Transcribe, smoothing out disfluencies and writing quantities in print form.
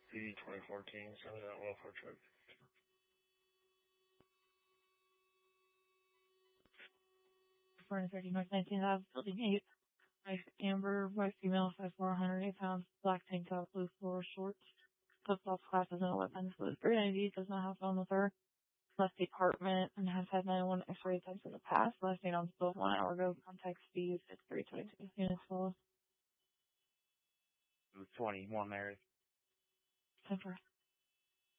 CD 2014, send me that welfare check. For 30 North 19th, building 8. Nice amber, white female, 5'4", 108 pounds, black tank top, blue floor shorts. Flip-flops, glasses, and a weapon. Was green ID, does not have phone with her. Left the apartment and has had 911 X-ray attempts in the past. Last name on both 1 hour ago. Contact Steve at 322. Units full. 21 there. 10-4.